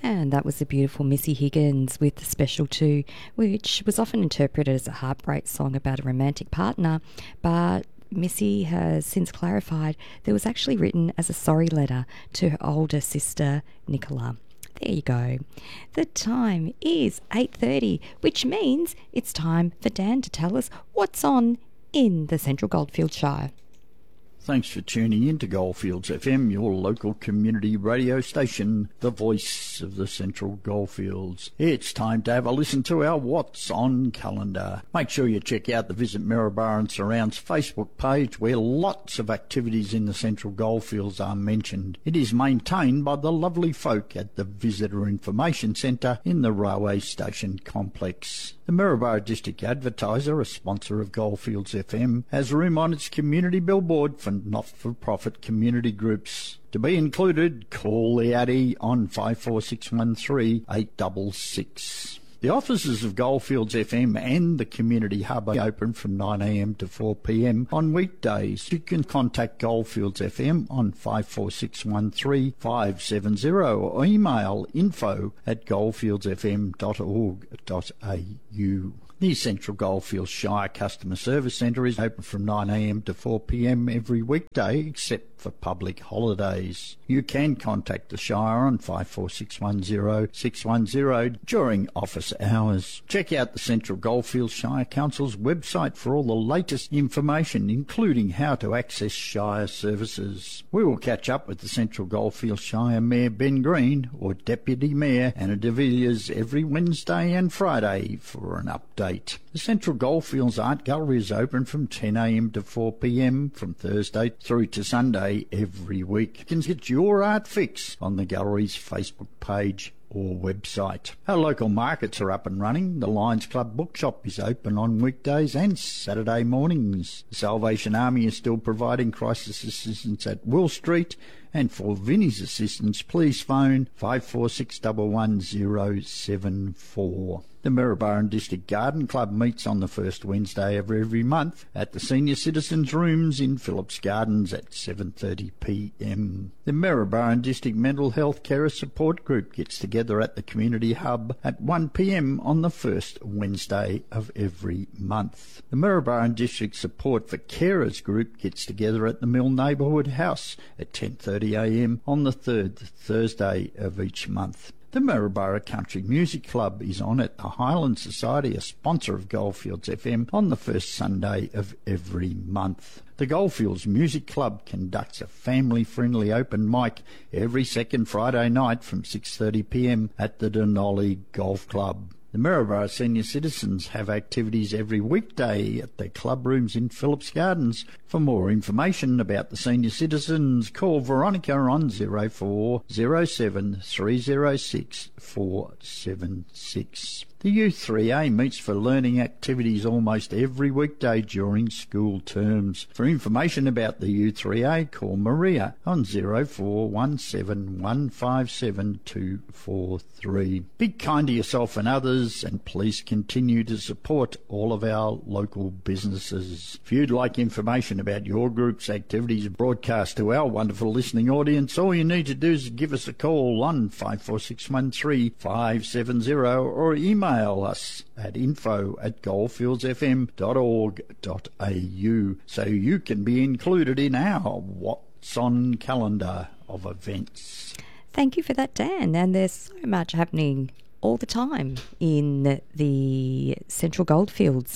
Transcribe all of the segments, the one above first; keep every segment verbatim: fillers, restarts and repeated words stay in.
And that was the beautiful Missy Higgins with the Special Two, which was often interpreted as a heartbreak song about a romantic partner, but Missy has since clarified that it was actually written as a sorry letter to her older sister, Nicola. There you go. The time is eight thirty, which means it's time for Dan to tell us what's on in the Central Goldfields Shire. Thanks for tuning in to Goldfields F M, your local community radio station, the voice of the Central Goldfields. It's time to have a listen to our What's On calendar. Make sure you check out the Visit Maryborough and Surrounds Facebook page, where lots of activities in the Central Goldfields are mentioned. It is maintained by the lovely folk at the Visitor Information Centre in the railway station complex. The Maryborough District Advertiser, a sponsor of Goldfields F M, has room on its community billboard for not-for-profit community groups. To be included, call the Addy on five four six one three eight six six. The offices of Goldfields F M and the Community Hub are open from nine a m to four p m on weekdays. You can contact Goldfields F M on five four six one three five seven zero or email info at goldfields f m dot org dot a u. The Central Goldfields Shire Customer Service Centre is open from nine a m to four p m every weekday except for public holidays. You can contact the Shire on five four six one zero six one zero during office hours. Check out the Central Goldfields Shire Council's website for all the latest information, including how to access Shire services. We will catch up with the Central Goldfields Shire Mayor Ben Green or Deputy Mayor Anna de Villiers every Wednesday and Friday for an update. The Central Goldfields Art Gallery is open from ten a m to four p m from Thursday through to Sunday every week. You can get your art fix on the gallery's Facebook page or website. Our local markets are up and running. The Lions Club Bookshop is open on weekdays and Saturday mornings. The Salvation Army is still providing crisis assistance at Will Street, and for Vinnie's assistance, please phone five four six one one zero seven four. The Maryborough District Garden Club meets on the first Wednesday of every month at the Senior Citizens Rooms in Phillips Gardens at seven thirty p m. The Maryborough District Mental Health Carer Support Group gets together at the Community Hub at one p m on the first Wednesday of every month. The Maryborough District Support for Carers Group gets together at the Mill Neighbourhood House at ten thirty a m on the third Thursday of each month. The Maryborough Country Music Club is on at the Highland Society, a sponsor of Goldfields F M, on the first Sunday of every month. The Goldfields Music Club conducts a family-friendly open mic every second Friday night from six thirty p m at the Denali Golf Club. The Maryborough Senior Citizens have activities every weekday at their club rooms in Phillips Gardens. For more information about the Senior Citizens, call Veronica on zero four zero seven three zero six four seven six. The U three A meets for learning activities almost every weekday during school terms. For information about the U three A, call Maria on zero four one seven one five seven two four three. Be kind to yourself and others, and please continue to support all of our local businesses. If you'd like information about your group's activities broadcast to our wonderful listening audience, all you need to do is give us a call on five four six one three five seven zero or email us at info at goldfields f m dot org dot a u so you can be included in our What's On calendar of events. Thank you for that, Dan. And there's so much happening all the time in the Central Goldfields.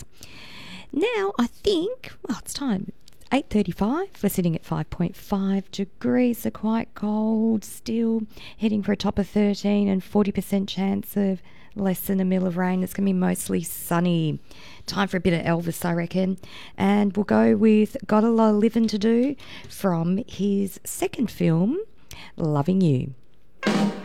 Now, I think, well, it's time. eight thirty-five, we're sitting at five point five degrees, so quite cold still, heading for a top of thirteen and forty percent chance of less than a mil of rain. It's going to be mostly sunny. Time for a bit of Elvis, I reckon. And we'll go with Got a Lot of Living to Do from his second film, Loving You.